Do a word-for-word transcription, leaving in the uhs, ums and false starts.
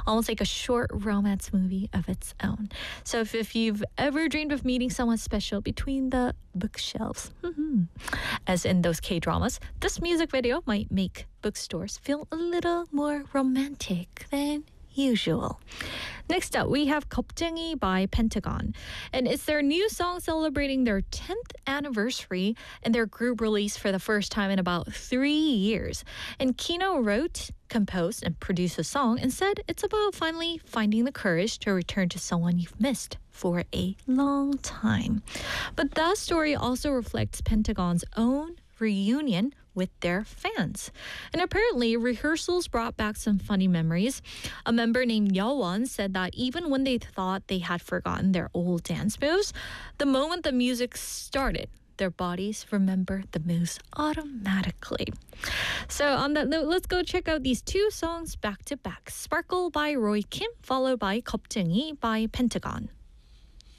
almost like a short romance movie of its own. So if, if you've ever dreamed of meeting someone special between the bookshelves, as in those K-dramas, this music video might make bookstores feel a little more romantic than usual. Next up, we have 겁쟁이 by Pentagon. And it's their new song celebrating their tenth anniversary and their group release for the first time in about three years. And Kino wrote, composed, and produced the song and said it's about finally finding the courage to return to someone you've missed for a long time. But that story also reflects Pentagon's own reunion with their fans. And apparently, rehearsals brought back some funny memories. A member named Yewon said that even when they thought they had forgotten their old dance moves, the moment the music started, their bodies remember the moves automatically. So on that note, let's go check out these two songs back to back. Sparkle by Roy Kim, followed by 겁쟁이 by Pentagon.